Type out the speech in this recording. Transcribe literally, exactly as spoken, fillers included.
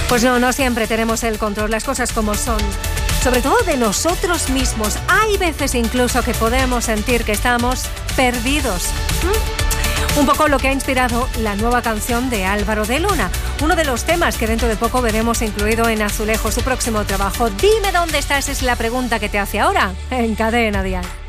Pues no, no siempre tenemos el control, las cosas como son. Sobre todo de nosotros mismos. Hay veces incluso que podemos sentir que estamos perdidos. ¿Mm? Un poco lo que ha inspirado la nueva canción de Álvaro de Luna. Uno de los temas que dentro de poco veremos incluido en Azulejo, su próximo trabajo. Dime dónde estás, es la pregunta que te hace ahora en Cadena Dial.